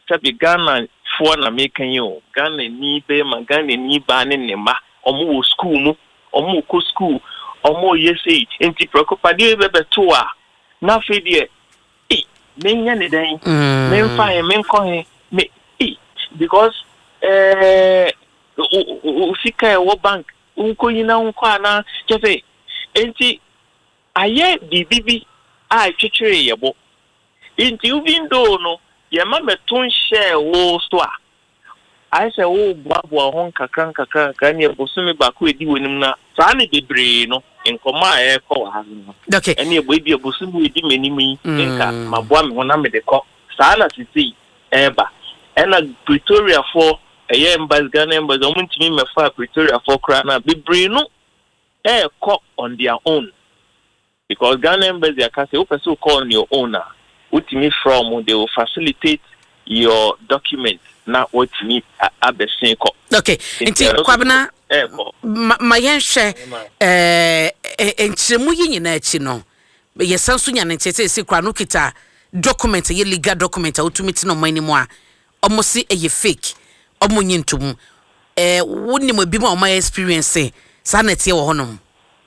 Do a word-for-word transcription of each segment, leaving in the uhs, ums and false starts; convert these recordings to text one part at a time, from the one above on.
Tabi Ghana for na making you Ghana ni be ma Ghana ni ba ne ne ma omo school mu omo ko school omo yesi enti preocupade bebe to a na fe de eh menya ne dan me mfa e me nko me eh because eh o sika e wo bank unko yina unko ana chefe enti aye bibibi a twetwere yebo enti window no ye ma metun share wo so a I say wo babo hon kakran kakran kan ye bosumi ba ko edi wonim na sa ne bebre no enkoma e ko ha no okay ene e boy bi bosumi edi menimi enka maboa me hona me de ko sa na sisi eba ena Pretoria for eye embassy Ghana embassy o muntimi me fa Pretoria for kra na bebre no e ko on their own because Ghana embassy aka say o person call on your own na utimi from they will facilitate your document na what me abesin ko okay nti kwabena ma yenhwe eh enchiremu yinyina achi no yesanso nya ntete se kwa no kita document ye legal document autumiti no manimu a omosi eye fake omonyi ntum eh woni bi ma my experience sa na tie wo honom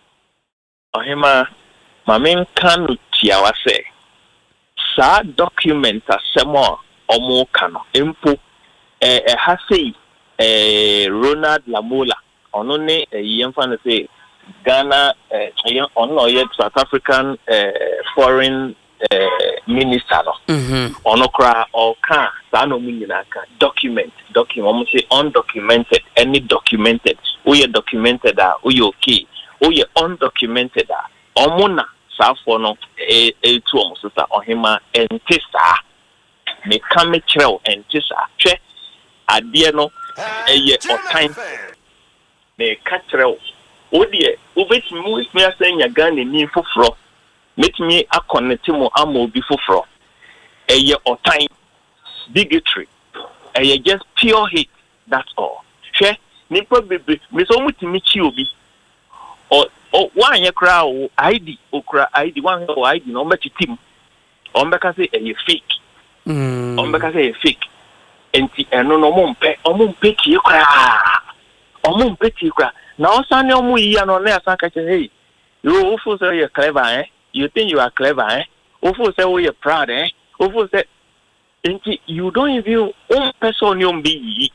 ohima ma men kanu tiawa se sa document asemo omo kano empo eh eh ha sei eh Ronald Lamola ono ne yemfa na say Ghana eh ono ye South African eh foreign eh minister no mhm ono kra o kan sa no mu nyina ka document document omo say undocumented any documented we are documented ah we okay we are undocumented ah omo na sa for no eh eh tu omo so sa ohima entisa me kame kyerɛw entisa hwɛ ade no eye otan me ka kyerɛw odie obetimi mu me asanya Ghana ni foforo metimi akonnect mu ama obi foforo eye otan bigotry eye just pure hate that's all hwɛ nipa bebe me so mutimi chi obi o o wanye kra o I D okra I D wan o I D no mbeti tim o mbeka say eye fake mm o mbeka say eye fake enti eno no mo mpe o mo mpe tie kra o mo mpe tie kra na o sane o mo yi ano na asan ka che hey you feel say you clever eh you think you are clever eh o feel say you proud eh o feel say enti you don't even one person you be yi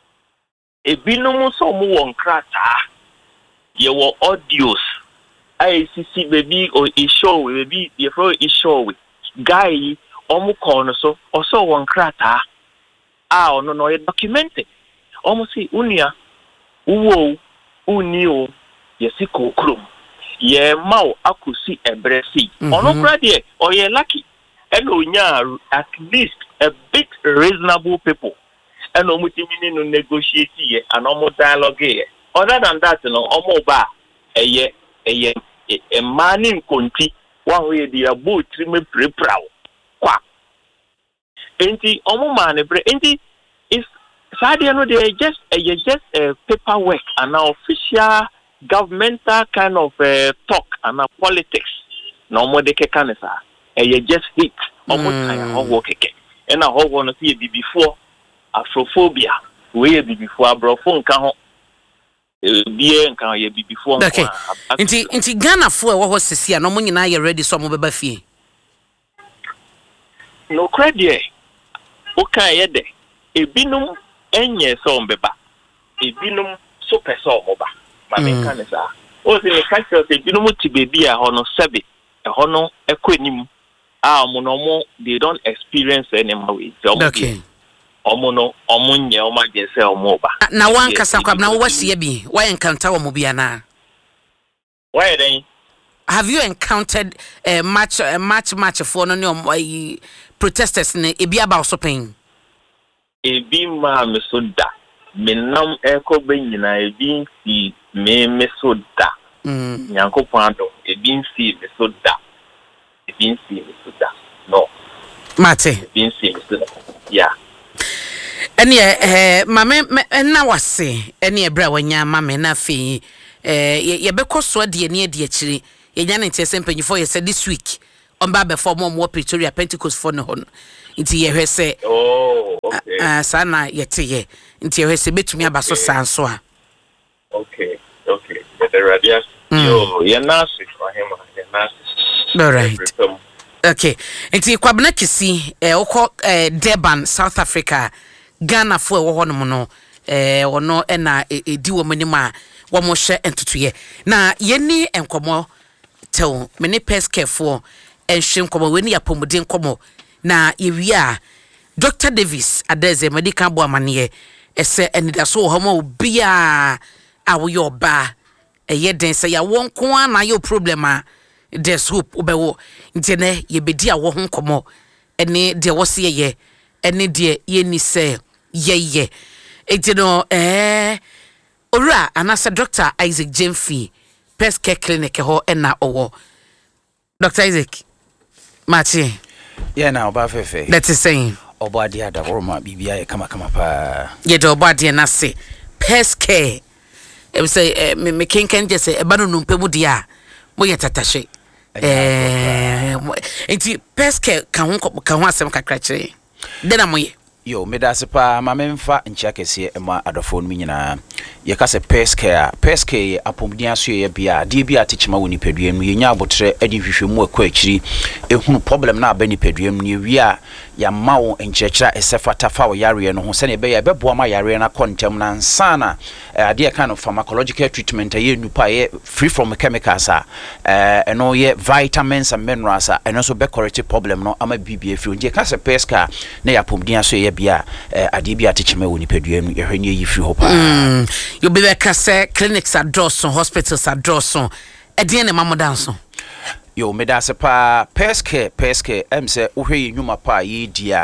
e binom so mo won krata ye wo audios I C C baby or e show baby ye fro e show guy omo call no so also won krata ah no no ye documented omo si unia uwo unio ye si kokrom ye maw akusi ebresi ono kra de o ye lucky and onya at least a bit reasonable people and omo timini no negotiate ye and omo dialogue ye other than that no omo ba eye eye e mani nkonti one way the abo trime prepraw kwa enti omo mane bre enti is sadia no they just uh, just uh, paperwork and official governmental kind of uh, talk and uh, politics no more de kekanesa e just hit omo tan ho keke e na ho no see before afrophobia we be before abrofo nka ho bie nka ye before nka okay nti nti Ghana fo e wo ho sisi a no mo nyina ye ready so mo beba fie no credit o kan ye de ebinum enye so mbeba ebinum so pese omoba ma me kan sa o se me kan se ebinum ti bebi a ho no sebe e ho no ekonim a mo no mo they don't experience any way so okay omo no omo nye omo je se omoba na wan kasa kwab na wo wasie bi why encounter omo bia na why then have you encountered a uh, match a uh, match match for no uh, protesters ne ebi aba so pen ebi ma me so da menam ekobe nyina ebi si me me so da mm nyankopon ado ebi si me so da ebi si me so da no mate ebi si me so da yeah ene eh mame na wase ene ebra wanya mame na fi eh ye bekoso de ne de akiri ye nya ne ntese mpanyifo ye said this week on ba be for more Pretoria Pentecost for no hono nti ye hwese oh okay ah sana yete ye nti ye hwese betumi aba so sanso a okay okay the radius yo ye nasi for him ye nasi all right okay nti kwabena kisi eh okọ eh, Durban South Africa Ghana fo e wo hono mo no eh wono e na edi wo manim a wo mo hye entotoye na yeni enkomo tew mene peskefo enhye enkomo weni apomuden enkomo na yewia Doctor Davis Adeze medical bo amane ese enidaso ho ma obia awoyo ba eye den se ya wonko ana yo problem a there's hope obewo ntene yebedi a wo ho enkomo ene de wo se ye ene de ye ni se ye ye etino eh ora anasa Doctor Isaac Jemfi Pest Care Clinic ho ena owo Doctor Isaac Mati yeah na oba fefe that is saying oba dia da worma bibia ye kama kama pa ye do oba dia na se Pest Care e say me me kenken je say e ba no numpe mu dia mo ye tatashe eh enti Pest Care kan ho kan ho asem kakra kire de na mo ye yo medase pa ma memfa nchia kese ema adofo no nyina ye ka se Pest Care Pest Care apomdia so ye bia de bia tichima woni paduam no ye nya abotre adi hwehwemu akwa akiri ehunu problem na aba ni paduam no ye wi a ya mawo nchechira esefata fa wo yare no ho se ne be ye beboa ma yare na kontem na nsana ade kind of pharmacological treatment ye nupa ye free from chemicals a eh eno ye vitamins and minerals a eno so be correct problem no ama bibia free ye ka se Pest Care na ya apomdia so ye bia ade bia tichima woni paduam no ye hwanye yi free ho pa you be like say clinics are drawson hospitals are drawson e de ne mamodanso yo medase pa Pest Care Pest Care em se uhwe nyuma pa yi dia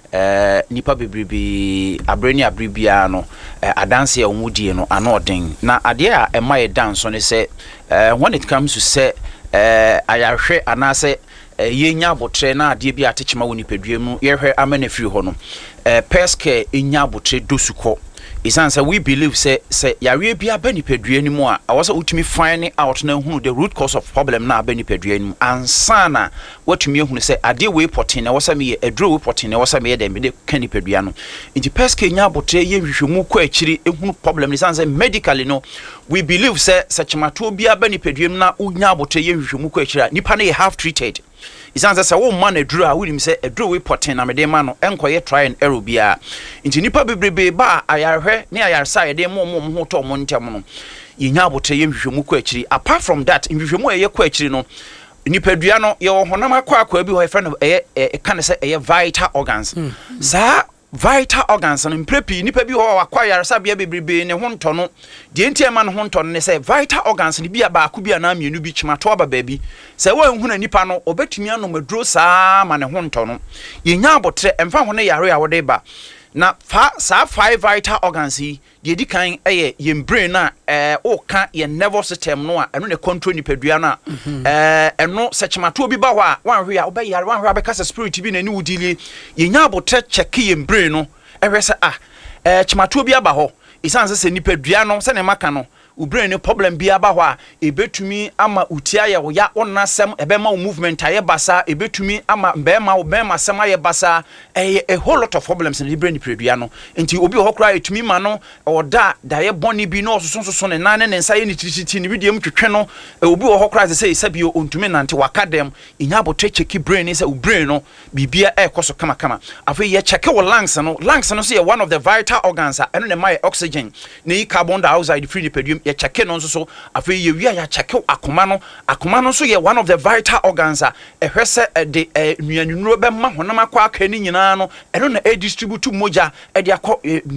eh nipa bebribi abreni abribia no adanse ya omudie no anoden na ade a ema ye danso ne se when it comes to say eh ayahwe anase yenya abotre na ade bia atechima woni paduam no ye hwe amana firi ho no Pest Care enya abotre dosuko isansa we believe say say yare bia ba nipadua ni mu a awose utumi find out na hunu the root cause of problem na ba nipadua ni ansana watumi ehunu say ade we potin na wose me adro we potin na wose me dem de kan nipadua no inti Pest Care nya abotre ye hwehwemu kwa akiri ehunu problem isansa medically no we believe say sachmato bia ba nipadua na unya abotre ye hwehwemu kwa akiri nipa na ye have treated isanza se wo man aduru a wunim se aduru we poten na mede ma no enkoye try and error bia nti nipa bebrebe ba ayarhwe ne ayarsa ye de mo mo ho to mo ntem no yenya abotre ye hwehwemu kwa akiri apart from that hwehwemu ye kwa akiri no nipa dua no ye wo honam akwa akwa bi ho e friend e kan se e vital organs za vital organs and prepi nipa bi ho akwa sa bia bebrebe ne ho nto no de entiema no ho nto no ne se vital organs ni bia ba akubia na mienu bi chimato aba baabi se wa nhuna nipa no obetumi anom aduro saa ma ne ho nto no yenya abotre emfa ho ne yare a wode ba na fa sa five vital organs yi de di kan eye ye brain na eh o ka ye nervous system no a eno ne control nipadua na eh eno se chimato bi ba ho a wan hwe a obe yare wan hwe abeka se spirit bi na ni wudili yenya abotre check ye brain no ehwe se ah eh chimato bi aba ho isanse se nipadua no se ne maka no u brain no problem bi aba ho a ebetumi ama utia ye wo ya onasem ebe ma movement aye basa ebetumi ama be ma wo be ma sem aye basa eh a whole lot of problems in the brain nipadua no enti obi ho kra etumi ma no oda da ye boni bi no so so so ne nan ne nsa ye ni titi ni bidiem twetwe no obi ho kra se se bi ontumi nante wakadem inya abotre check brain is u brain no bibia e koso kama kama afa ye check wo lungs no lungs no so ye one of the vital organs eno ne my oxygen ne carbon dioxide free nipadua ye check no so afa ye wi ya check akoma no akoma no so ye one of the vital organs a ehwese de nuanunuro be ma honam akwa aka ni nyina no eno na e distribute moja e de akọ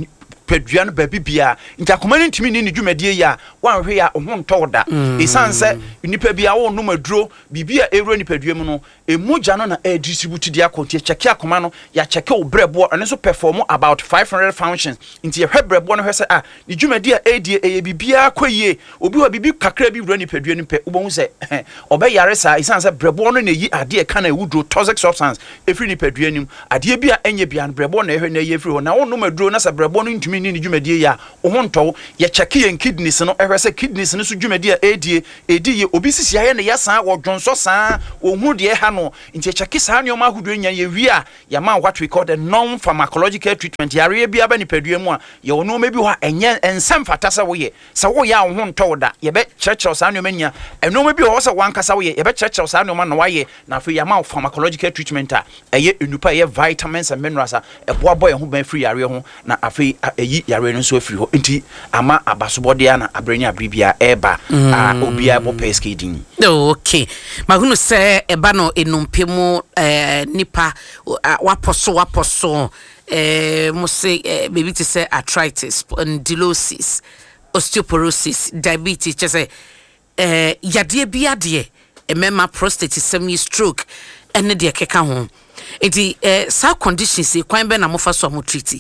padua no ba bibia nti akoma no ntimi ni ni dwumadie ya wan hwe ya ho ntoda isanse nipa bia wo no maduro bibia ewro nipadua mu no emoja no na e distribute dia kontie check akoma no ya check o brebo ene so perform about five hundred functions nti ye hwe brebo no hwe se ah ni dwumadie e die e bibia kwaye obi wa bibi kakra bi wro nipadua ni pe ubon se obe yare sa isanse brebo no na yi ade ka na ewudro toxic substance efri nipadua nim ade bia enye bia brebo na ehwe na ye efri ho na wo no maduro na sa brebo no ntimi ni dwumadie ya ohonto ye check ye kidneys no ehwe se kidneys no so dwumadie edie edie obi sisi aye ne yasan wo dwonso san ohun de ha no nti cheki saa ne oma ahudo nya ye wi a ya ma what we call the non pharmacological treatment yare bia ba ni padua mu a ye ono ma bi ho enye ensem fata sa wo ye sa wo ya wo nto da ye be kyerkyerɛ saa ne oma nya eno ma bi ho sa wankasa wo ye ye be kyerkyerɛ saa ne oma na wa ye na afi ya ma pharmacological treatment a eye enupa ye vitamins and minerals a eboa boy ho ban free yare ho na afi eyi yare no so afiri ho nti ama abasobode ana abrani abribia eba a obia bo peske din okay mahunu se eba no enumpemu eh nipa waposo waposo eh mo say eh, baby to say arthritis spondylosis osteoporosis diabetes just say eh yade biade emema prostate semi stroke ene de keka ho enti eh sa conditions e kwan be na mo fa so mo treat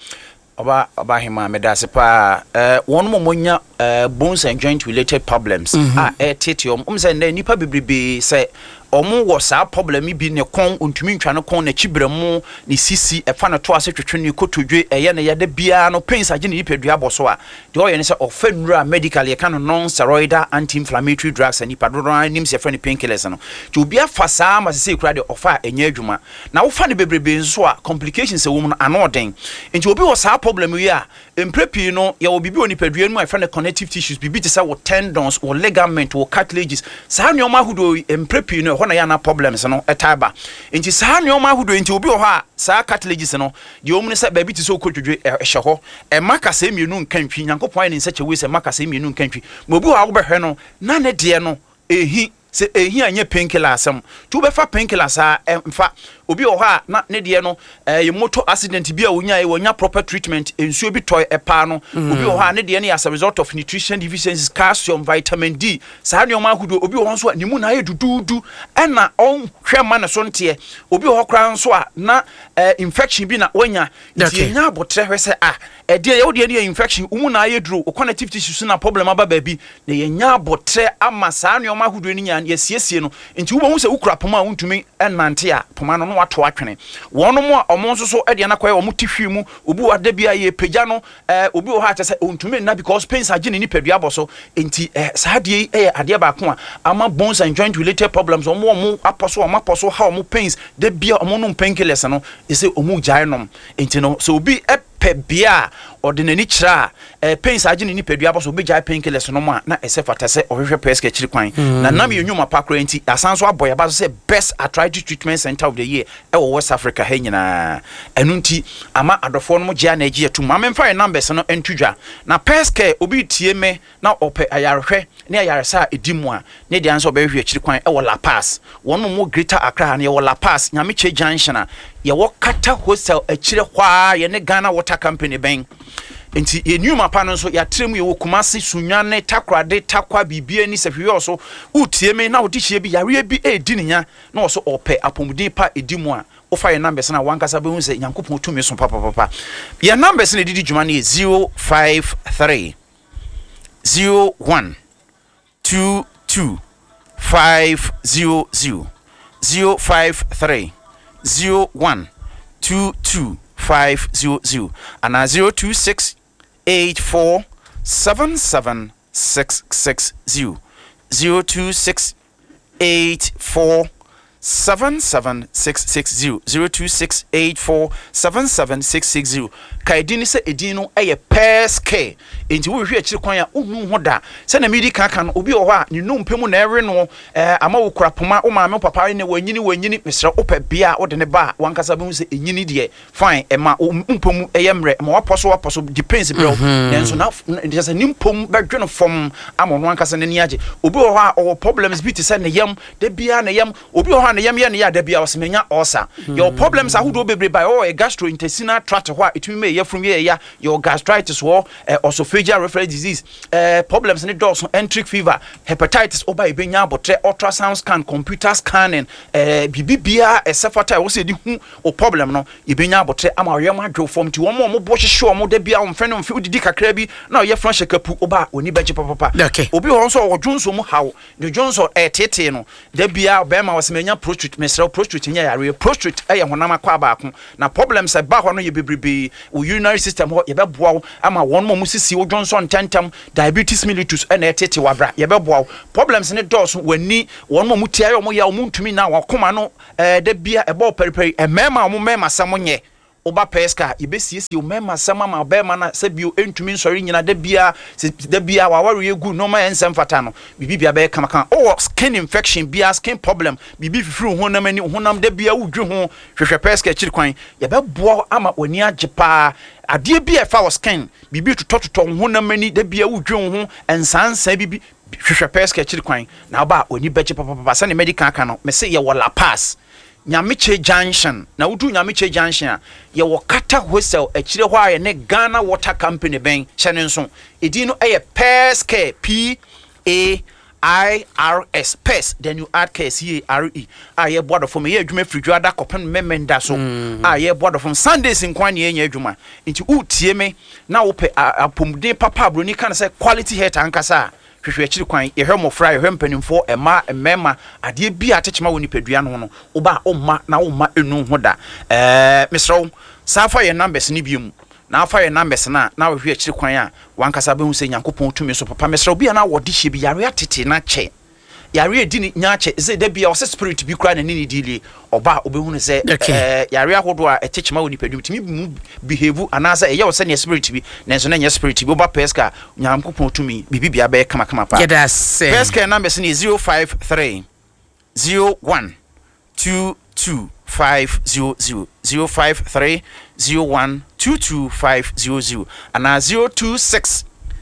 oba oba hima medase pa eh won mo monya bones and joint related problems ah eh tetium um say na nipa bibribe say omo wo sa problem bi ne kon ontumi ntwa ne kon na chibremu ne sisi e fa na to ase twetwe ne kotodwe eye na yade bia no pains age ne nipadua boso a de oye ne say ofenura medical ye kan non steroidal anti inflammatory drugs ani padoro anim se fa ne painkillers no ti obi afa saa ma se kura de ofa enya adwuma na wo fa ne bebrebe nso a complications e wo mu no anoden nti obi wo sa problem wi a emprepi no ye obi bi onipadua mu a fa ne connective tissues bibi te say wo tendons wo ligament wo cartilages saa ne oma hudo emprepi no hona ya na problems no etaba nti saa ne oma hudo nti obi ho a saa cartilages no de omune se ba bi ti so kotwedwe ehye ho e maka se mienu nkantwi nyankopon ne nse chewe se maka se mienu nkantwi ma obi ho a wo behwe no na ne de no ehi se ehi anye painkiller asem tu be fa painkiller sa mfa obi ho ha na ne de no eh motor accident bi a wonya e wonya proper treatment ensuo bi toy epa no obi ho ha ne de ne as a result of nutrition deficiencies calcium vitamin D sa ne o ma hudo obi ho so ni mu na ye dududu ena on hwema ne so nte obi ho kra nso a na infection bi na wonya nti nya abotre hwe se ah e de ye wo de ne infection umu na ye duro o connective tissues na problem aba ba bi na ye nya abotre ama sa ne o ma hudo ni nya ye siesie no nti wo hu se ukura poma wontumi enante a poma no wato atwene wono mo omo nso so e de na kwae omo tifwi mu obi wada bia ye pagya no eh obi wo ha ta se ontumi na because pains age ni nipadua boso enti eh saa de eh ade ba ko a ama bones and joint related problems omo omo aposo omo aposo ha omo pains de bia omo no painkillers no e se omo gyaenom enti no so obi e pe bia ordinary chira eh pains age ni nipadua boso obi gyae painkillers no ma na ese fata se ohwehwe peske chiri kwan na nam ye nwuma pakro enti asanso aboya ba so se best arthritis treatment center of the year e wo West Africa he nyina enu nti ama adofo no mo gya na agi etu ma memfa numbers no entudwa na peske obi tie me na ope ayarehwe ne ayaresa edimu a ne de anso obehwe chiri kwan e wo La Paz wonu mo Greater Accra ne wo La Paz nyame che junction a ye wo kata hostel achire hwa ye ne Ghana Water Company ben enti ye nyuma pa no so ya tremu ye wo Kumasi Sunwane takrade takwa bibie ni sefwe so utie me na odichie bi yare bi edi nya na wo so ope apomudi pa edimu a o fire numbers na wankasa be hu se Nyankopon tumi so papa papa ye numbers na didi djuma na zero five three zero one two two five zero zero zero five three zero one two two five zero zero and zero two six eight four seven seven six six zero zero two six eight four seven seven six six zero zero two six eight four seven seven six six zero kaidini se edino eye peske enti wo hwe akiri kwan ya unu ho da se na medi kaka no obi o ho a ni no mpemu na ere no eh ama wo kura poma o ma me papa ne wanyini wanyini mesra opa bia o de ne ba wankasa be hu se enyini de fine e ma mpemu eye mre ma waposo waposo depends bro nenso na just ni mpemu be dweno fom ama no wankasa ne ni age obi o ho a o problems bi te se ne yam de bia ne yam obi o ho na yam ye ne ya da bia osmenya osa your problems are who do bebre by oh a gastrointestinal tract ho it me ye from ye ya your gastritis or esophageal reflux disease uh, problems in the doors enteric fever hepatitis oba ibenya botre ultrasound scan computer scanning uh, bibibia esefata wo se di hu o problem no ibenya botre ama yam adwo form ti wo mo mo bo hwehwe mo da bia wo mfene wo mfi odidi kakra bi na ye fran shekapu oba oni beje papa obi ho so wo dwonso mu hawo de dwonso etete no da bia be ma wo se menya prostrate mesrɛ prostrate nya yare prostrate ɛyɛ honam akwa baako na problems e ba ho no ye bebrebe wo urinary system ho ye bɛboa wo ama won mo musisi wo Johnson tentam diabetes mellitus ɛna etete wabra ye bɛboa wo problems ne dɔɔso wani won mo mutia yo mo ya wo ntumi na wakoma no eh da bia ɛbɔ periperi ɛmɛma mo mɛma sam nye oba peska ibesiesie o mema sama ma bema na sebio entumi nsori nyina da bia da bia wa ware egu no ma ensem fata no bibi bia be kama kan o skin infection bia skin problem bibi fifiri honam ani honam da bia wudwe ho hwehwe peska chiri kwan ye be boa ama oni agepa ade bia fa wo skin bibi tototo honam ani da bia wudwe ho ensansa bibi hwehwe peska chiri kwan na ba oni beche papa papa sa ne medical kan no me se ye wala pass Nyamiche Junction na utu Nyamiche Junction ye wakata whistle akire hɔ a ne Ghana Water Company ben hyene nso edi no eye Peske P A I R S Pes then you add K C A R E a ye board from ye adwuma fridwo ada kopen memenda so a ye board from Sundays nkwan ye nya adwuma nti utie me na wo pe apomden papa broni kan say quality hair tankasa hwehwe akiri kwan ye hwemo fra ye hwempanimfo ema emema ade bi atechema woni padua no no oba omma na omma enu ho da eh misro safa ye numbers ni biemu na afa ye numbers na na hwehwe akiri kwan a wankasa be hu se Nyankopɔn tumi so papa misro bia na wodi hye bi yare atete na che yare edi ni nyache ze de bia o se spirit bi kra na ni dili oba obehunu se eh yare ahodo a etechema woni padua tumi mu behave anasa eye wo se ne spirit bi nenso na nya spirit bi oba peska Nyankopɔn tumi bibi bia be kama kama pa peska numbers ni zero five three zero one two two five zero zero zero five three zero one two two five zero zero and zero two six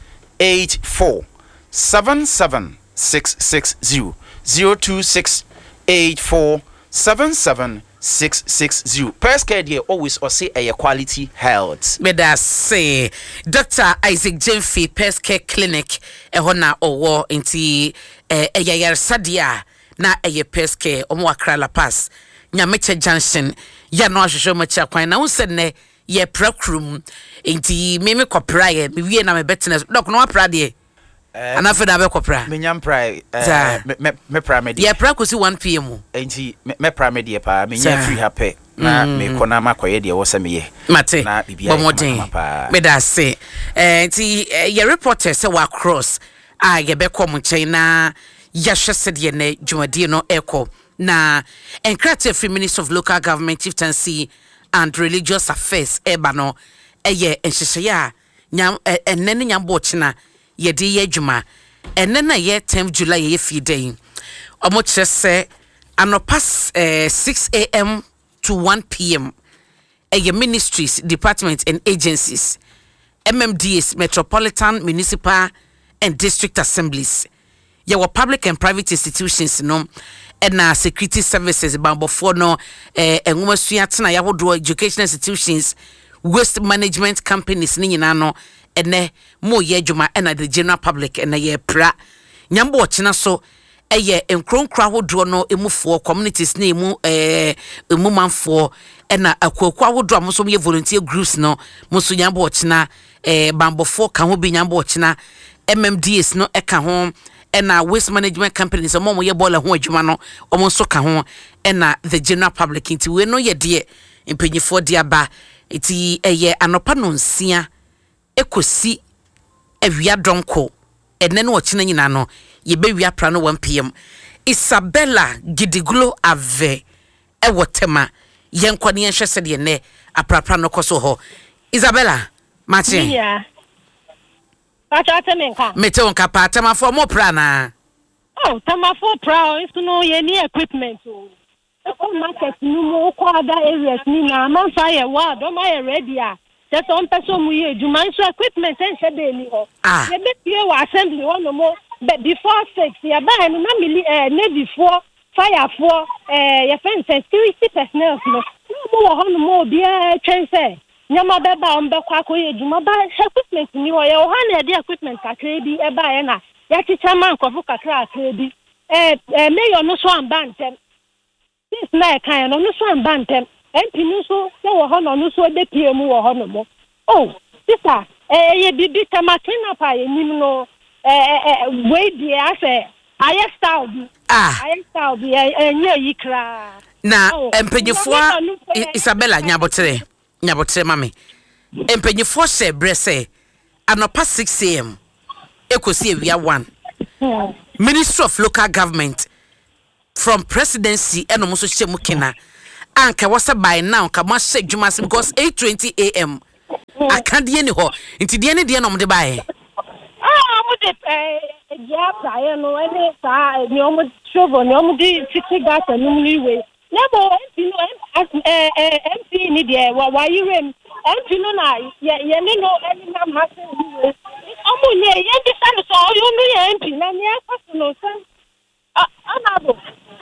eight four seven seven six six zero zero two six eight four seven seven six six zero. Peska dey always or say a quality health. Me da say Doctor Isaac Jemfi Peska Clinic e hona owo nti eh eyayar sadia na eye Peska omo akra La Paz Nyamiche Junction ya no ahwehwe macha kwan na wose ne ye prakrum nti me me kopra ye me wie na me betene dok no apra de ana fe da be kopra me nyam pra eh me me pra me ye pra kosi one p m nti me pra me de pa me nya free happy na me kona makoye de wo se me ye mate na bibia me da say eh nti ye reporter se wa cross a ye be kom chen na ya hwese de ne dwumadi no eko na encrate free Minister of Local Government Chieftaincy and Religious Affairs eba no eye enhyehyɛ a nyam enne nyam bo chena ye de ye adwuma enne na ye tenth July ye fi day omo kyerɛ sɛ anopas eh, six a m to one p m eye ministries, departments and agencies, M M D S, Metropolitan, Municipal and District Assemblies, ye were public and private institutions no and uh, security services bambofo no eh enwoma suatena ya wodo educational institutions, waste management companies ni nyina no ene mo ye adwuma ena the general public ena ye pra nyambo ochina so eye enkronkra wodo no emufo communities na emu eh emu manfo ena akwakwa wodo amoso ye volunteer groups no muso nyambo ochina eh bambofo ka ho bi nyambo ochina M M D S no eka ho ena waste management companies omo ye bola ho adwuma no omo so ka ho ena the general public nti we no ye de empanyifo de aba iti eye anopa no nsia ekosi awia donko enne no ochina nyina no ye be wia pra no one p m Isabella Gidiglo ave e wotema ye nkwane ye hwese de ne aprapra no koso ho Isabella Martin yeah Pacha temenka mete onka pa temafo mo pra na oh temafo pra is no ye ni equipment o o market nu mo ko other areas ni na man fire wa do my ready a se so mpeso mu ye djuma so equipment en se be ni ho ye be pie wa assembly one mo but before six ya ba no na mili eh navy for fire for eh ye fence security personnel no mo wo ho no mo bia twen se nyama beba on be kwa koye djuma ba equipment ni wo ye ho na de equipment kakra bi e ba ye na ya chicha man kofu kakra akra bi eh eh mayor no so ambantem this na kan no no so ambantem M P no so se wo ho no no so de pie mu wo ho no mo oh sister eh ye bibi tama clean up aye nim no eh eh we dia se I style. Ah. I style be a near yikra. Na empenyefo Isabella Nyabotre. Nyabotre mami. Empenyefo se brese anopa six a m. Ekosi ewia one. Ministry of Local Government from presidency eno mo so hye mu kena. Anka wasa by now ka ma hye dwuma because eight twenty a m akade ni ho nti de ne de no mo de bae ah mo de eh ya prae no ene sa ni o mo shovo ni o mo di sixty gas no ni we nebo mp no eh eh mp ni de wa wa yirem mp no na ye ye ni no eni na ma se ni we o mo ni ye di san so yo mi mp na ni aso no san ah anabo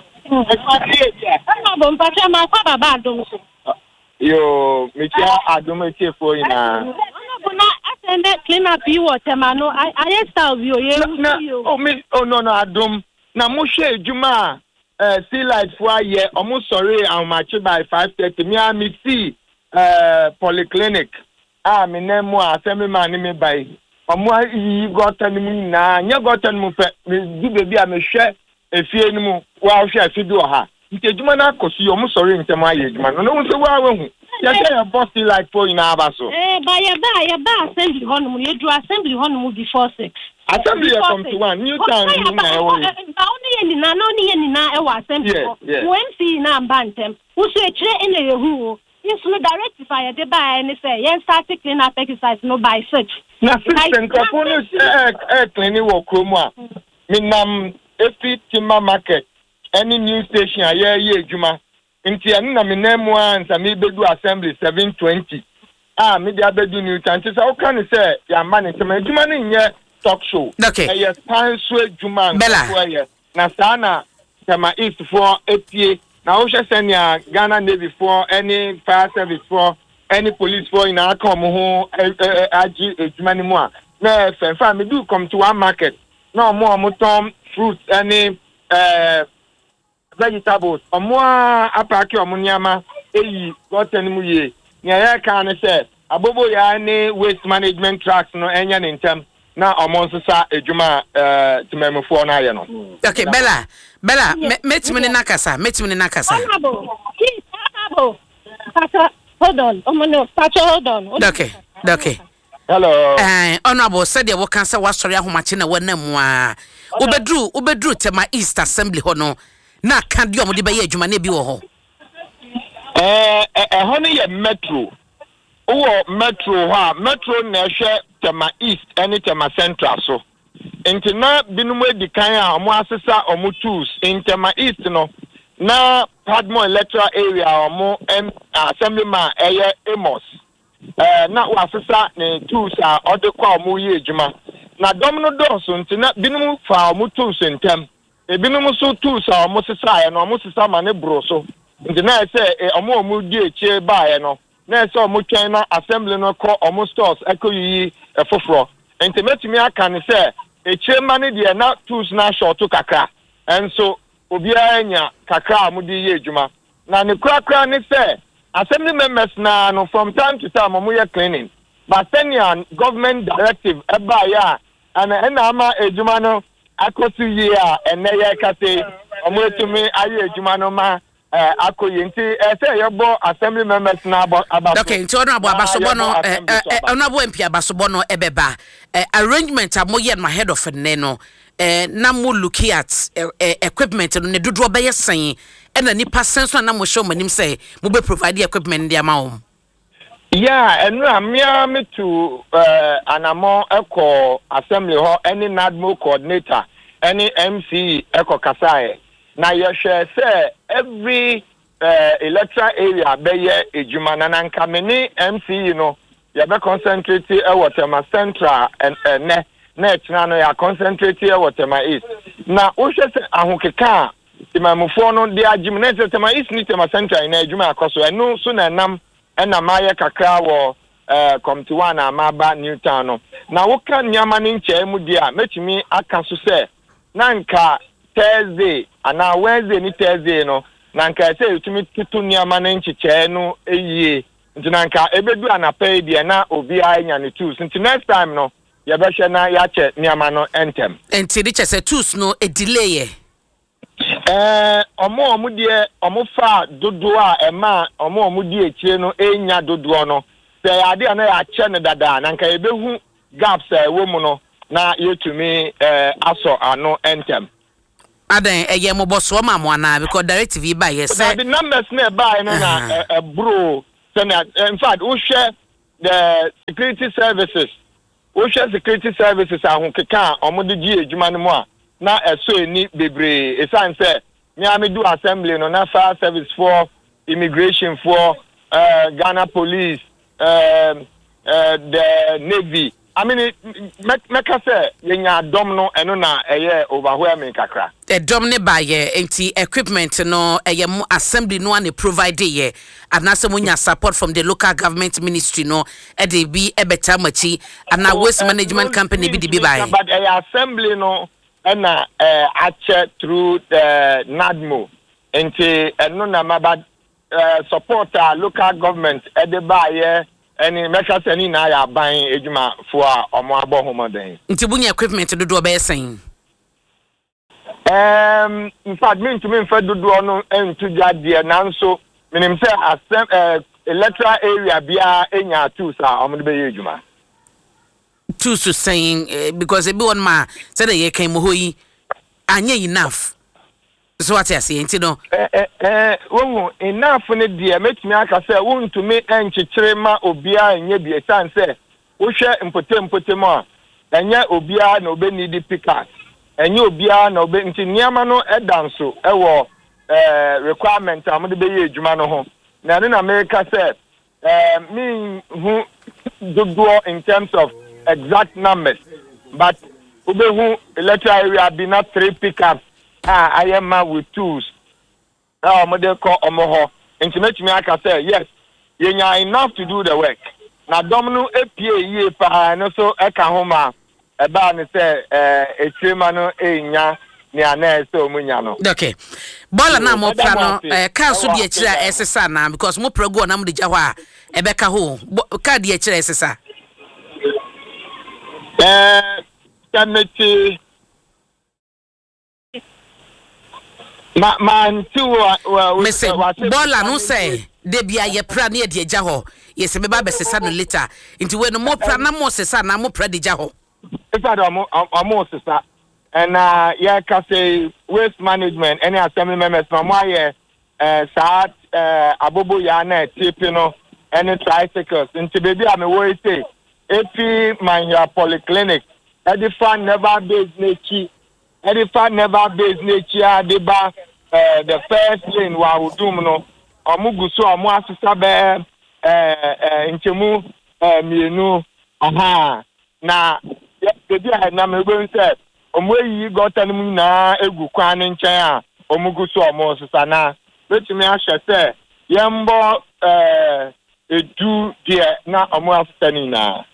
anabo mpacha ma kwa baba adom so yo metia adom etiefo ina anabo na atende clean up you water mano I I style you you oh me oh no no adom na mo hwe adwuma eh sea light for aye omo sorry am match by five thirty me am see eh polyclinic ah me na mo asemi man me by omo yi gotan mu na nya gotan mu fe di bebi a me hwe efie ni mu wa hwe afidi o ha nke adwuma na akosi omo sorry ntem aye adwuma no no so wa wa hu ya say your boss like for ina abaso eh ba ya ba ya ba assembly honum ye do assembly honum before six assembly come to one new town ni na e wo ba oni ye ni na no ni ye ni na e wa assembly wo M C na mbantem wo so e kire ene ye hu inso no directify de ba any say ye start clean up exercise no by six na system ko no eh eh clean wo kromo a minam efi timber market any new station aye ye adwuma nti anu na menemu ansa me bedu assembly seven twenty ah me dia bedu new town ti say o kan say ya ma ne tema adwuma ne nye talk show okay eh pan so adwuma nko ye na sana tema east for etie na o hwe senia Ghana Navy for any fire service for any police for in akom ho agi adwuma ne mu a na fe fa me do come to one market na mo mo tom fruits any eh vegetables omo apaki omo niama eyi goten mu ye nya ya kan se abobo ya ne waste management tracks no enya ne ntem na omo nsesa ejuma eh timemfo na ye no okay bella bella metimi ne nakasa metimi ne nakasa hold on omo no pacho hold on okay okay hello eh honorable said you can say what story ahomache na wanam a obedru obedru tema East Assembly ho no na ka de omode baye adwuma na bi wo ho eh eh ho ne ye metro wo metro ha metro na hwe tema East any tema Central so enti na binum edikan a omo asesa omo tools in tema East no na Padmore electoral area omo assemblyman eye Amos eh na wa asesa ne tools a odekwa omo ye adwuma na domino donso enti na binum fa omo tools ntem ebinum so tools a omo sesa ye no omo sesa ma ne bro so nti na say omo omo di eche ba ye no na say omo twen na assembly no ko omo stores ekoyi efoforo nti metumi aka ne say eche ma ne de na tools na short kakra enso obi anya kakra amudi ye adwuma na ne kura kura ne say assembly members na no from time to time omo ye cleaning but senior government directive eba ya ana na ama adwuma no akosu ye a ene ye kase omo etumi aye adwuma no ma eh akoye nti eh say ye bo assembly members na aba okay nti ono abo abasobo no eh ono abo M P abasobo no ebeba arrangement amoye no head of ne no eh na mo look at equipment no ne dodo be yesen ena nipa senso na mo show manim say mo be provide equipment dia ma wo yeah enu amia me to uh, anamo eco assembly ho any nadmo coordinator any M C eco kasae na ye hwe say every uh, electoral area be ye ejuma na nanka meni M C you know ye be concentrate e whatever central and uh, ne na echina no ya concentrate e whatever east na wo hwe say ahokeka imamufo no de agim na tema east ni tema central na ejuma akoso enu so na nam ena maye kakra wo eh come to one amaba Newtown no na wo kan nyama ni nche mu dia metimi aka so se nanka Thursday ana Wednesday ni Thursday no nanka se utimi tutu nyama ni nche no eyie nti nanka ebedu anapa dia na obi anya ne tools nti next time no yɛbɛhwɛ na yɛakyɛ nneɛma no entem enti de kyɛ sɛ tools no a delay eh omo omo die omo fa dodo a ema omo omo die ekyire no enya dodo no sɛ ade na yɛakyɛ ne dada na nka yɛbɛhu gaps a ɛwɔ mu no na yɛtumi eh aso ano entem adan eye mo boso ma mo ana because directive yi ba ye say the numbers na ba no na e bro in fact we share the security services we share security services ahokeka omode gi adwuma no mu a na eso eni bebre esan say me amedu assembly no na fire service for immigration for uh, Ghana police um uh, the navy I mean, make us say, yenya dom no eno na eye overwhelming kakra. E dom ne ba ye enti equipment no eye mo assembly no ane provide ye. Anase mo nya support from the local government ministry no e de bi e beta machi ana waste management company bi de bi ba ye. But eye assembly no na eh ache through the NADMO. Enti eno na mabad support our local government e de ba ye. Any meka seni na ya ban ejuma fo a omo abo homoden nti bunya equipment dodo be sen um in fact me to me fa dodo no entu jade nanso minim say asem uh, electoral area bia enya tools a omo de be ejuma tools saying uh, because e be one ma say the ye kan mo hoyi anya enough so what you say enti no eh eh eh wo enough ne de metimi aka say wontu me enchichire ma obia enye bi esan say wo hwe mpote mpote mo a enye obia na obe need pickers enye obia na obe nti niama no edanso ewo eh requirement am de be ye adwuma no ho na ne na America say eh me who do in terms of exact numbers but obe who electoral area be not three pickups ah I am ma with tools ah mo de ko omo ho nti metumi aka say yes yenya enough to do the work na domino epie yie pa no so e ka ho ma e ba ne say eh etrema no enya ni ana so omunya no okay bola na mo pra no eh ka so de akira esesa na because mo prago na mo de ja ho a e be ka ho ka de akira esesa eh tameti ma man tu wa me say bola no say de bia ye pra na ye de ja ho ye se be ba besesa no later nti we no mo pra na mo sesa na mo pra de ja ho ifa do mo mo sesa and uh yeah ka say waste management any assembly members no mo ye eh sa eh abobo ya na tipi no any tricycles nti baby am we say epi manya polyclinic edifan never base nechi edifan never base nechi adeba eh the first lane wa udum no omuguso omu asesa be eh eh nchemu eh mienu aha na baby I na me go say omu yi gota nmu na egu kwan nchen a omuguso omu asesa na betimi ahye say yembo eh edu de na omu asesa ni na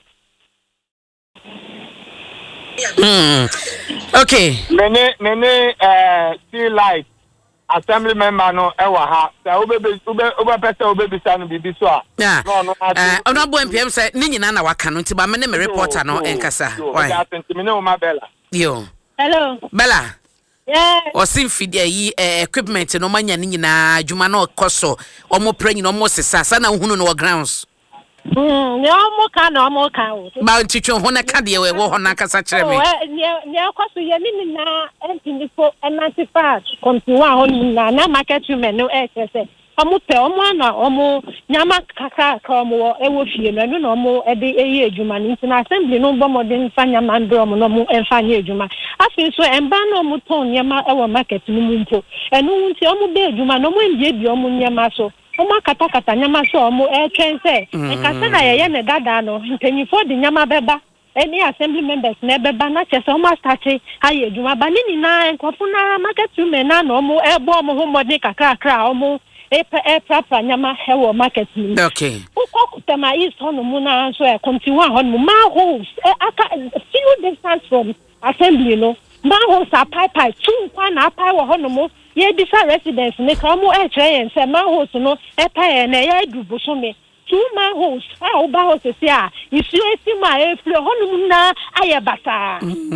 Mm. Okay. Mene mene uh see light assembly member no e wa ha. So obebe obe pese obebe sa no bibi so a. Yeah. No no. Eh ono bo M P M say ni nyina na waka no nti ba mene me reporter no enkasa. Why? Ya senti mene o ma Bella. Yo. Hello. Bella. Yeah. O sim feed yi equipment no manya ni nyina adwuma na okoso. Omo pra nyina omo sesa sa na hunu no grounds. Mm, ne omo ka na omo ka o. Ba ntwetwe ho na ka de we wo ho na kasa kire me. Ne ne akoso ye ni na entindifo ninety-five come to one ho na na market women no e kese. Omo pe omo na omo nyama kaka ka omo e wo fie no na omo e de eyi adwuma ni na assembly no bo modern fa nyama ndro omo no omo enfa nya adwuma. Afi so emba na omo ton nyama e wo market no mu mpo. Enu nti omo de adwuma no omo ndie bi omo nyama so. Oma kata kata nyama so omo e twense e kasa na ye ne dada no mpanyifo de nyama beba any assembly members na beba na chese omo start aye adwuma ba ni na nkofo na market women na no omo e bo omo ho mode kakra kakra omo e e prapa nyama he wo market ni okay ukokuta ma is hono mu na so e continue hono ma holes e aka few distance from assembly no ma holes a pipe pipe two kwa na pipe wo hono mu ye bisa residents ne ka mo e kire yen se ma holes no e pa ye na ye dubu so me two manholes ah oba house se a isu esi ma efre honum na aye bata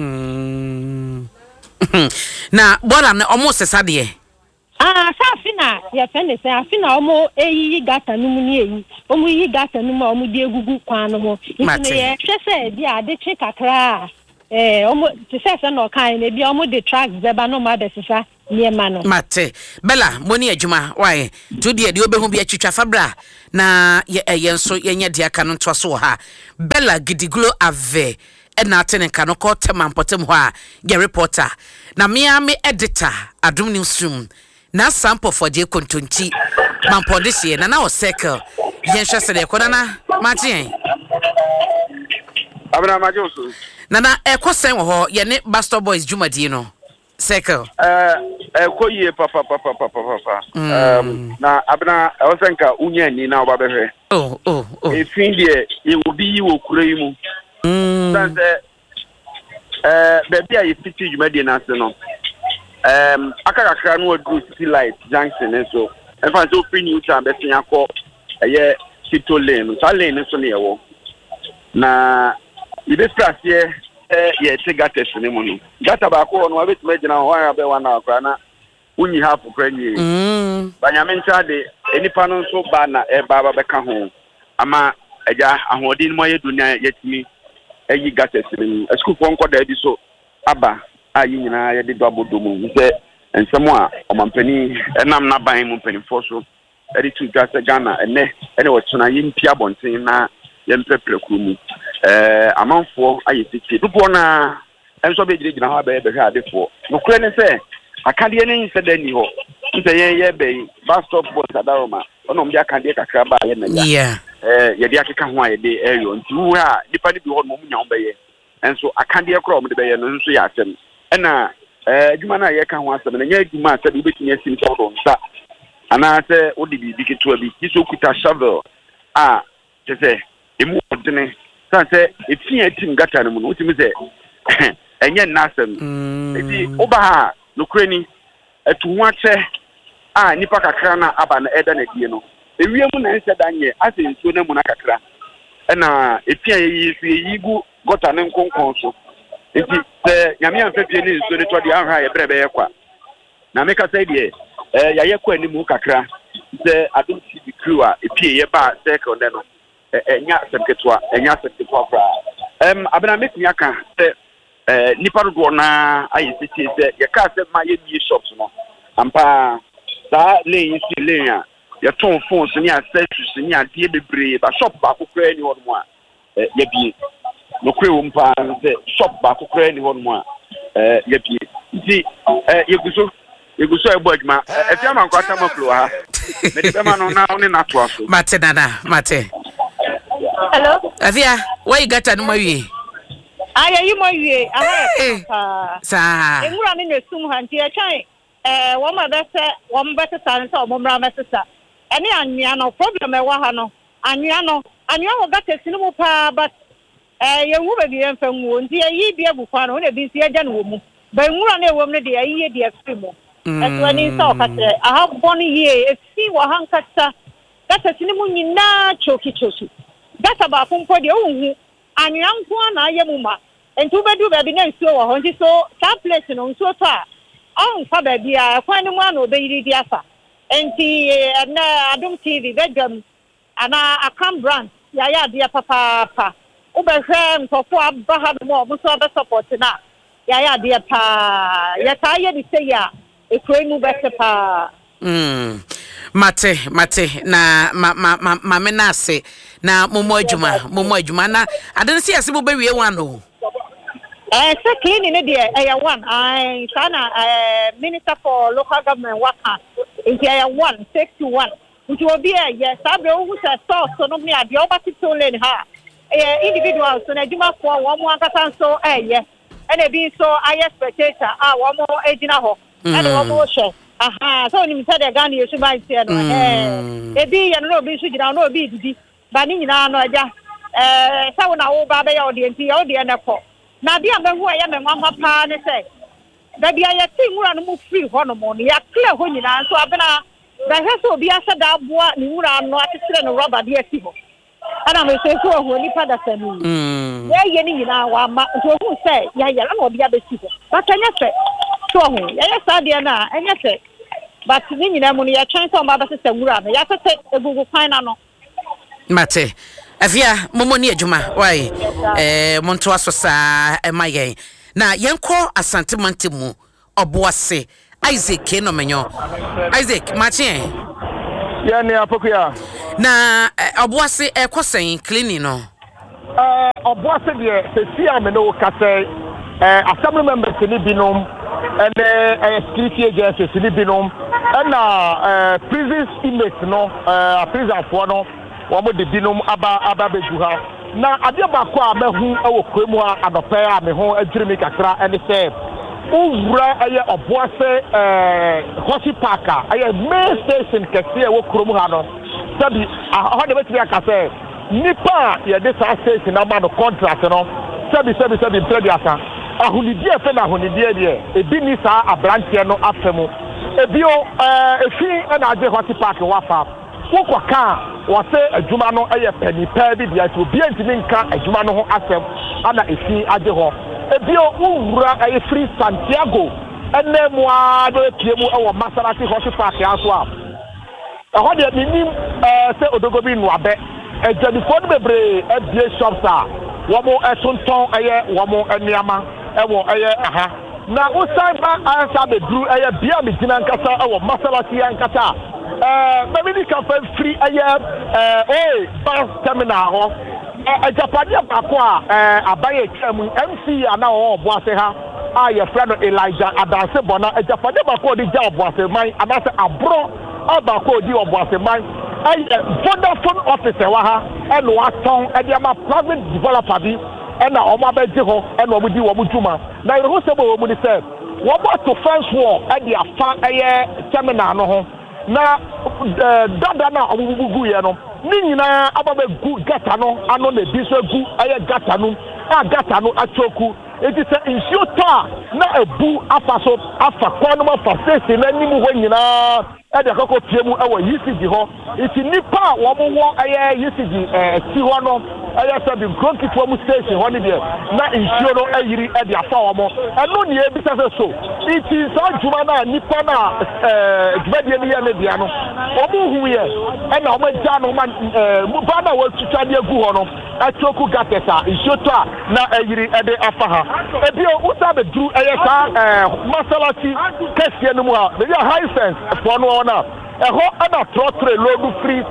na bora na almost sesade ah safina ya fene se afina omo eyi gata numu ni eyi omo yi gata numu omo di egugu kwan no mo ntine ye hwese di ade twe kakra eh omo te se na okan na bi omo de track zeba no ma de sesa niema no mate bella moni adwuma why to de de obehu bi atwitwa fabra na ye nso yenye de aka no to so ha bella gidiglo ave na atene ka no ko tema mpotem ho a ye reporter na miami editor adum newsroom na sample for je kontonti mampodese na na o circle yen hwese de ko na matien abna majoso na na ekosen ho ye ne Bastor Boys Jumadi no circle eh eh koyie papa papa papa papa um na abna osenka unya ni na oba behwe oh oh oh e fin de ye obi yi wo kura yi mu mm sanse eh baby ayi fiti Jumadi na se no um akakakra no do city light junction so en fa so free new town be tin akọ eye Kito lane so lane so ne yewo na ibe strategy eh ye te gata sene mu no gata ba ko no abet magina ho ya be wana akra na unyi hafu kra nyi mm banyame ncha de enipa no so ba na e ba ba be ka ho ama eja ahodin mo ye dunia yetimi eyi gata sene mu esku fo nko da bi so aba ayi nyina ye de dobodo mu nse ensemo a omampani enam na ban mu mpani fo so edi tu gata Ghana ene ene wo tuna yimpia bonten na yempepre kumu eh amanfo ayetiti dupo na enso be gina ha be be hwa defo no kure ne se akade ne nse dani ho nse ye ye be Bastor Boys adaroma ono mbi akade kakra ba ye na ya eh ye dia keka ho aye de eyo nti wu ha dipa ni bi ho mo nya be ye enso akade kra mo de be ye no nso ya atem ena eh adwuma na ye ka ho asem na nya adwuma asem ubetumi asim so do nsa ana se odi bi diketo bi kiso kuta shovel ah te se emu odene sanse etia tim gata no mu utimi se enye nasem eti oba ha nokure ni etu ho ache ah nipa kakra na aba na eda na die no ewiem na nse danye ase nso na mu na kakra na etia yi su yigu gota ne nkonkon so eti se nyame amfa pie ni nso ne to de ahwa ye brebe ye kwa na meka sai die eh ya ye kwa ni mu kakra se adum T V crew a epie ye ba circle ne no eh nya seketwa enya seketwa fra em abena meknya ka se eh nipa do na ayi siti se ye ka se ma ye bi shops no ampa sa le yin si le ya ye ton phones ni accessories ni ade bebre ba shop ba kokra ni ho mo a eh ye bi no kwe wo mpa se shop ba kokra ni ho mo a eh ye bi nti eh ye guso ye guso e bo adwuma e fi ama nkwata mo flow ha me de ma no na oni na to aso mate nana mate hello avia why you got no mawie aya yi mo wie aha sa enura me nesum ha nti e twan eh wo ma be se wo ma be tata nso wo mra me tata ene anwia no problem e wa ha no anwia no anwia wo gata sinu mu pa but eh ye wu be bi en fa nwu nti e yi bi agukwa no na bi nsi eja no wo mu ba enura na e wo mu de e yi de afri mu eto ani nso o katre aha boni ye e fi wo hankata gata sinu mu nyina choki choki gata ba funko de ohu anwia nko na aye mu ma enti ubedu ba bi na nsuo wo ho nti so that place no nsuo to a on fa ba bi a kwan ni mu ana obeyiri di afa enti na Adum T V bedam ana akam brand ya ya dia papa pa ubehwe ntofo abaha mo obo so be support na ya ya dia pa ya ta ye di say ya e kro mu be pa mm mate mate na ma ma ma me na ase na momo adwuma momo adwuma na ade se ase bo be wie wan no eh se clean ni de eh one I sana eh minister for local government waka nti eh one take to one nti obi eh yes abe ohu se store so no me ade oba tito lane ha eh individual so na adwuma for wo mo akata so eh yes ene bi so aye spectator ah wo mo ejina ho ene wo mo hwe aha so ni misa de Ghana yesu ba ntia no eh ebi ye no obi su gina no obi didi ba ni nyina no aja eh sawo na wo ba be ya odi nti ya odi ene ko na dia me hu ya me nwa pa ne se da dia ya ti nwura no mu free ho no mo ya clear ho nyina so abena da heso obi asa da aboa ni wura no atesere no rubber de asi ho ana me se so ho nipa da sanu mm ye ye ni nyina wa ma nto hu se ya ya na obi abesi ho but anya se so ho ya ya sa de na anya se but ni nyina mu no ya twan so ma ba se wura no ya tete egugu kwan na no mate afia momo ni adwuma why eh monto aso sa emayen na yenko asante mantemu oboase Isaac no menyo Isaac machie ya ni apokuya na oboase ekosen cleaning no eh oboase de sesi ameno kase eh assembly members ni binom ene eh security agencies ni binom na eh prison inmates no eh prison for no wo de binom aba aba beju ha na ade ba ko a mehu e wo kwemu a anope a me ho adwiri mi kakra ene se uvra aye oboase eh hosi parka aye main station kese e wo kromu ha no sabi ho de betiri aka se nipa ye de sa station na ma no contract no sabi sabi sabi pledi asa ahunidi e fe na ahunidi e de e bi ni sa abrantie no afemu ebio eh efi na ade hosi park wafa wokwa ka wose adwuma no eye pani pa bi bia ti obi antimi nka adwuma no ho asem ana efi age ho ebio wura eye free Santiago ene mo a do piemu e wo Maserati Hospital Park aso a eho de minim eh se odogobi no abe ejani fon bebre e bie shops a wo mo etonton eye wo mo eniama e wo eye aha na usai ba ansa be dru eye bia me gina nkasa e wo Maserati ankata eh maybe the campaign free aya eh eh bus terminal ho eh Japania bako a eh abaye twam M C ana ho oboase ha a ye friend Elijah Adanse Bona eh Japania bako di ja oboase man adase abro abako di oboase man eh Vodafone officer wa ha e no aton e dia ma private developer bi e na o ma beje ho e na o di wo mutuma na ye ho se bo wo mu ni se wo bo to fence wall e dia fa eye terminal no ho na dada na obubugu ye no ni nyina ababe gu gata no ano na biso gu aye gata no a gata no achoku eti se insio ta na ebu afaso afa kwanu ma fasese na nimu ho nyina e de akoko piemu e wo U C G ho eti nipa wo mo wo aye U C G eh ti ho no aye sabi kronki to mu station ho ni de na insio no ayiri e de afa wo mo eno ne e bi se so eti so juma na nipa na eh gbadie ni ye ne dia no o mu hu ye e na o ma ja no ma eh mu ba na wo tutwa de gu ho no achoku gatesa insio ta na ayiri e de afa ha ebio usa be dru eye ka eh Maserati kese no mu ha be high sense for no na eho ana trotre lodu free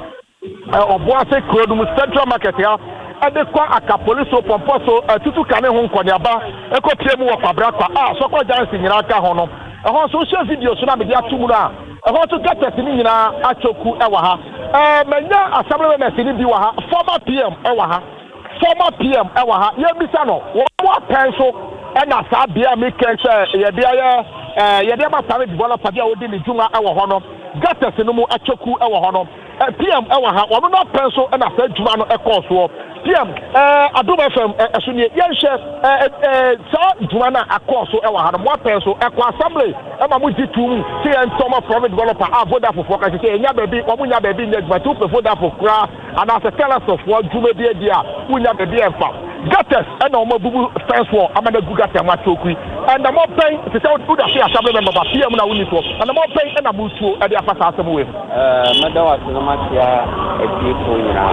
oboase krodum central market ya ade kwa aka police pompo so tutu kane ho nkoniaba ekopie mu wo kwabra kwa ah so kwa jansi nyina aka ho no eho so share video so na be dia tumu na eho to gatesi ni nyina achoku ewa ha eh menya assembly members ni bi wa ha former P M ewa ha former P M ewa ha ye bisa no wo wa penso ena sa bia me kense ye bia ye eh ye de ma private developer bia wo di ni juma ewa ho no gatesi no mu achoku ewa ho no P M ewa ha wo no penso ena sa juma no ekoso P M eh Adom F M eso ni yenhye eh eh sa juma na akoso ewa ha no mo penso ekwa assembly e ma mu jitum ti en toma private developer a voda for ka se enya ba bi wo mu nya ba bi net ba tu pe voda for kra ana se tell us of what juma bi dia wo nya ba bi enfa gates e na o ma bubu fence wall amana gu gates ma chokui and the more pain to say what da fear assembly member ba P M na woni so and the more pain e na mu tuo e dia fa sa asem we eh madawa so ma tia e ti ko nyina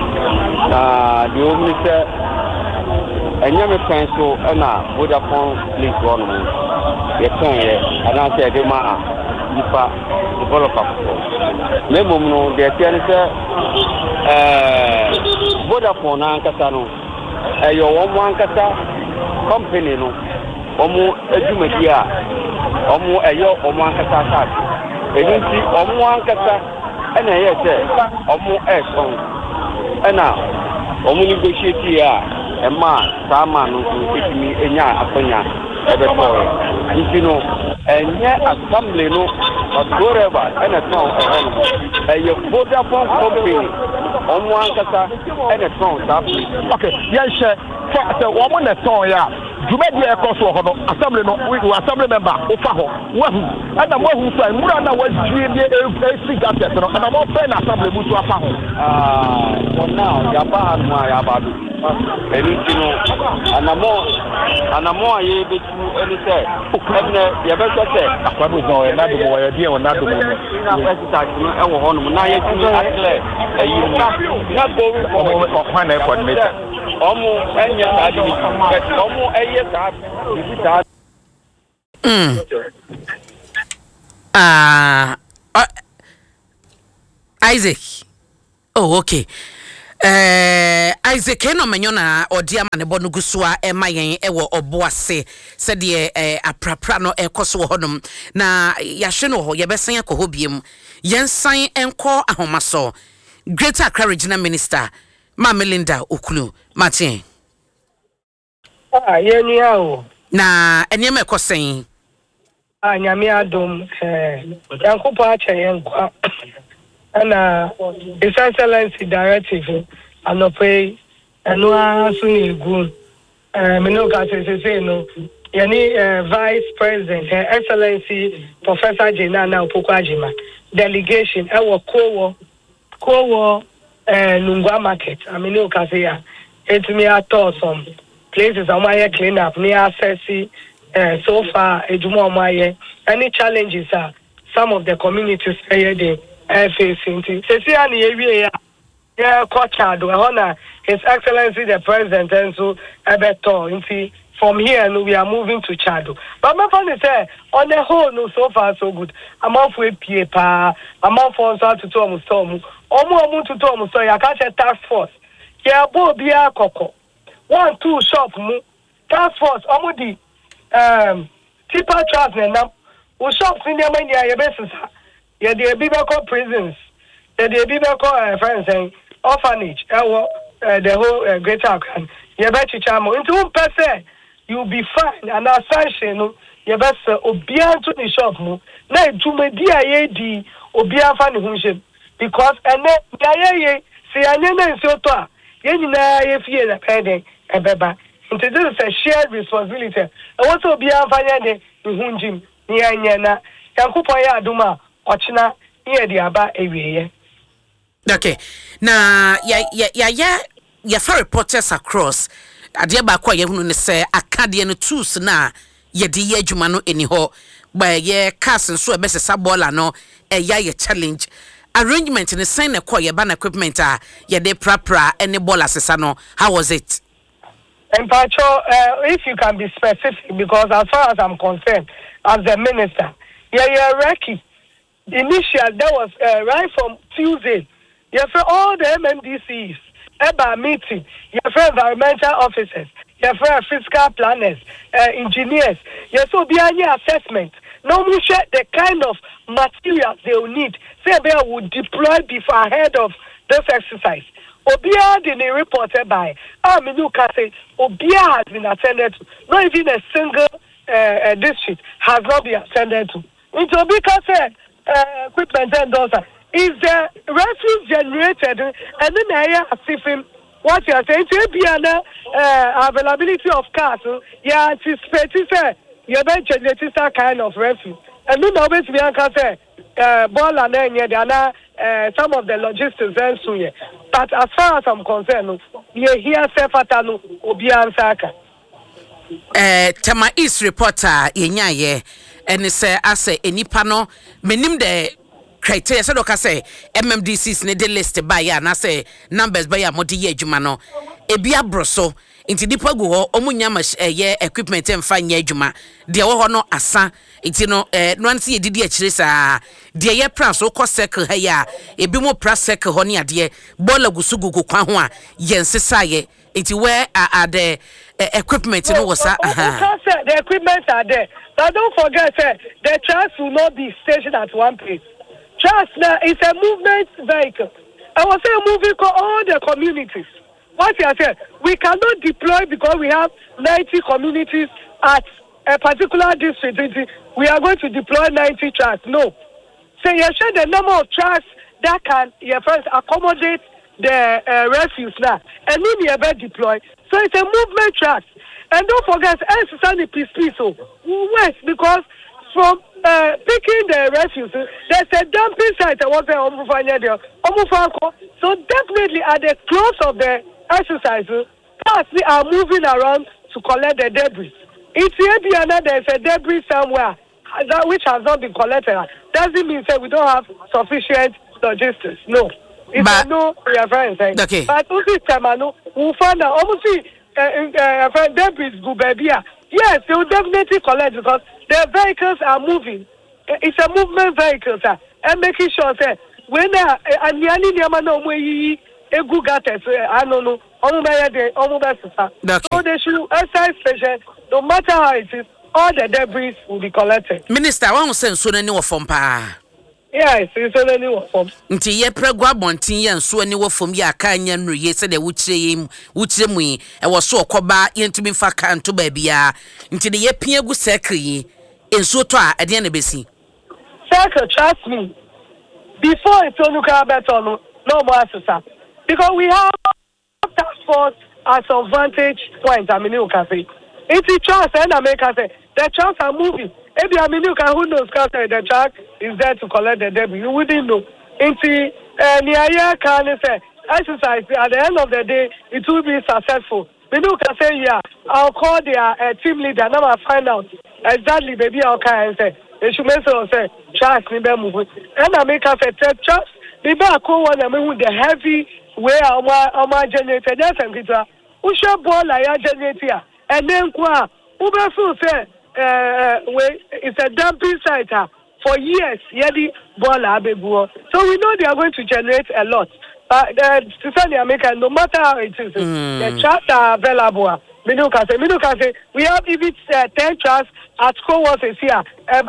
na di o mi se enya me penso e na Vodafone link one mo ye ton ye ana se de ma nipa developer ko me mom no de tia ni se eh Vodafone ankasa no e yo wo mo ankasa company no omo edumadi a omo eyo omo ankasa sa enunti omo ankasa ena ye se omo eson ena omo negotiate a ema sama no etimi enya akonya ebe to nti no enye assembly no whatever ena ton e ye Vodafone company omo ankasa ena ton sa okay yes sir so omo na ton ya Jumedi e ko so ho no assembly no we assembly member ofa ho wahu ana mo hu so mura na wadie bi e si gaset no ana mo fe na assembly mu to afa ho ah for now ya ba anu ya ba do eni tino ana mo ana mo aye betu eni se ene ye be so se akwado go e na do mo ye die o na do mo na president no e wo ho no na ye tini atle ayi na go o mo kwa na e coordinator omo enye ka di omo eye ka di mm ah uh, Isaac oh okay eh Isaac no menyo na odi ama ne bo no gusua e mayen e wo oboase se de eh aprapra no e koso hodom na ya hwe no ho ye besen akọ hobiem yensan enko ahomaso Greater Accra Regional Minister Ma Melinda Okulu Martin ah yeni awo na enye ekosen ah nyame adom eh yankopo ache yenkwa ana His Excellency Directive anope eno aso egu eh me no ka se no yani Vice President Her Excellency Professor Jenana Opokwajima delegation e wo kowo kowo eh Lungwa market I mean no ka se ya it me ato some places amaye clean up near access eh so far ejumo amaye any challenges are some of the communities here they are facing se se ani ewie ya ya kochado ehona His Excellency the President and so ebeto nti from here no we are moving to Chado but my friend say on the whole no so far so good amount for pie pa amount for so to to omo storm omo omo to to omo so ya ka task force ya bo bia kokko one two shop mu task force omo di um tipa trust na nam o shop ni am ni ya besisa ya de bi be call prisons ya de bi be call friends and orphanage e wo the whole uh, Greater Accra ya be chicha mo into one person you'll be fine and assumption no ya be say obia to the shop mu na ejumedi aye di obia fa ne hunhye because ene ya ye se anye na nsi oto a ye nyina ye fie na pede ebeba into this is a shared responsibility e what obia fa nye de hunjim ni anye na yankopon ya aduma ochina ye di aba ewieye. Okay na ya ya ya ya, ya for reporters across ade ba kwa ye hunu ne se akade no tools na ye de ye adwuma no eni ho ba ye cars nso ebesesa bola no e ya ye challenge arrangement ne sign na kwa ye ban equipment a ye de prapra any bola sesa no how was it? And Pacho, uh, if you can be specific, because as far as I'm concerned as the minister, yeah yeah Reki initial that was uh, right from Tuesday you for all the M M D Cs about meeting, you for environmental officers, you for fiscal planners, uh, engineers, you so be any assessment. No we share the kind of materials they will need. Say they will deploy before ahead of this exercise. Obia did a reported by I mean you can say Obia has been attended to. Not even a single uh, uh, district has not been attended to. Into Obika said uh, equipment and those is the refuse generated and then I ask him what you are saying to be an uh, availability of cars. Yeah, anticipate say you better generate that kind of refuse. And then always be anchor say uh ball and then yeah, uh, some of the logistics and so yeah. But as far as I'm concerned, you hear say fatano obi ansaka. Eh Tema East reporter yenya ye and say ase enipa no menim de criteria so doka say M M D Cs ne de list by ya na say numbers by ya modi ye adwuma no ebi abroso inti dipa go ho omunya ma ye equipment emfa nya adwuma de wo ho no asa inti no eh no anse ye didi akire sa de ye plan so ko circle ha ya ebi mo pra circle ho ne ade bola gusugugu kwa ho a ye nsesa ye inti where are, are the uh, equipment no was uh the equipment are there but don't forget say the tracks will not be stationed at one place. Trust now it's a movement vehicle. I was saying moving for all the communities. What you said, we cannot deploy because we have ninety communities at a particular district. We are going to deploy ninety trucks. No. So you share the number of trucks that can your first accommodate the uh, refuse now, and then you ever deploy. So it's a movement track. And don't forget, exercise peace peace. So west because from uh, picking the refuse, there's a dumping site. So definitely at the close of the exercise, cars are moving around to collect the debris. It's here there's a debris somewhere that which has not been collected. Doesn't mean that we don't have sufficient logistics. No. It's but, a no reference. Okay. But also, Tamano, we find out almost uh, uh, debris go baby. Yes, they will definitely collect because their vehicles are moving. It's a movement vehicle, sir. And making sure that when uh, and yani niamano we a good gates, I don't know, so they should exercise patience, no matter how it is, all the debris will be collected. Minister, I want to send so many from pa. Yes, it's so many from. Until ye pregua bontin and so any from ya canyon, ye said they would say him, would say me, and was so coba into me for can to baby. Until the ye pia good secretary in so toa at the end of the sea. Secretary, trust me, before it's on look better, no more assessor. Because we have task force as a vantage point, I mean, you can say. It's a trust, and America say, the trucks are moving. Maybe I mean, you can, who knows, the truck is there to collect the debris. You wouldn't know. Into near can say, exercise, at the end of the day, it will be successful. We know can say, yeah, I'll call their uh, team leader, now I'll find out exactly, maybe I'll can say, they should make sure say, trust me, move. And America say, trust, maybe I'll call one, I mean, with the heavy where our generator, that's a guitar. We should ball like a generator. And then, Uber Fu said, it's a dumping site for years. Yedi Bola Abebuo. So we know they are going to generate a lot. But uh, to say the American, no matter how it is, mm. the trucks are available. Minuka say, Minuka say, we have even uh, ten trucks at co-workers here.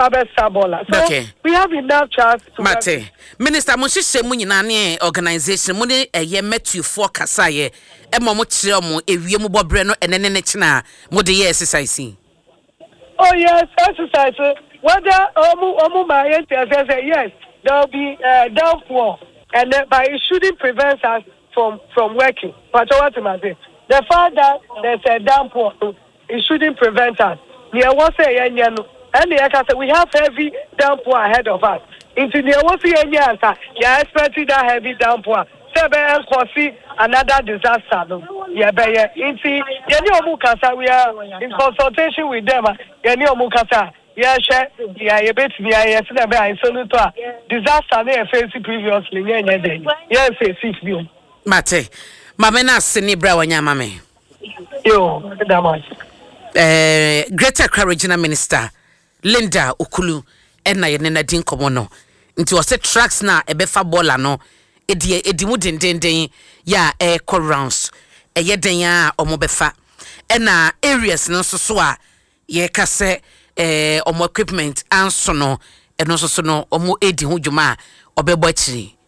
So okay. We have enough trucks to Mate. Minister, Moshi Shemuni Nani organization, Muni a ye met you for Kasaye, and Momochiomo, a Viemu Breno, and then Nechina, Modi exercise. Oh, yes, exercise. Whether Omu Omu Mayen say yes, there will be uh, downpour, and uh, by it shouldn't prevent us from, from working. But what am I saying? The fact that there's a downpour, it shouldn't prevent us. Near what say, and the we have heavy downpour ahead of us. Into the what say, and you're expecting that heavy downpour. Seven see another disaster. Yeah, but yeah, into Yanni Omukasa, we are in consultation with them. Yanni Omukasa, yeah, yeah, a bit, yeah, yes, and so disaster they faced previously. Yes, it's you. Mate. Mamena Sini Brawanya Mame. Yo, that much. Eh, Greater Carolina Minister Linda Ukulu and Nayana Din Komono. Into a set tracks na a befa bola no, Eddie Edimudin den ya air call rounds, a yedenya or mobefa. And na areas no so soa, ye kase eh, or more equipment and sono, and also sono or more Eddie Hujuma or Beboichi.